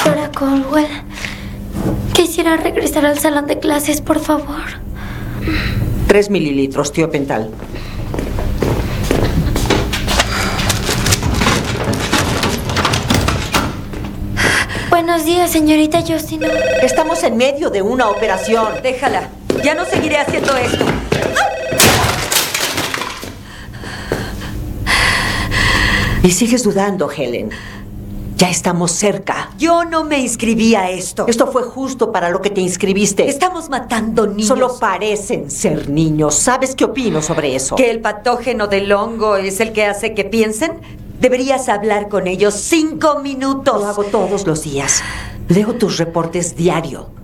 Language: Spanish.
Doctora Caldwell, quisiera regresar al salón de clases, por favor. 3 mililitros, tiopental. Buenos días, señorita Yoshino. Estamos en medio de una operación. Déjala. Ya no seguiré haciendo esto. Y sigues dudando, Helen. Ya estamos cerca. Yo no me inscribí a esto. Esto fue justo para lo que te inscribiste. Estamos matando niños. Solo parecen ser niños. ¿Sabes qué opino sobre eso? ¿Que el patógeno del hongo es el que hace que piensen? Deberías hablar con ellos 5 minutos. Lo hago todos los días. Leo tus reportes diario.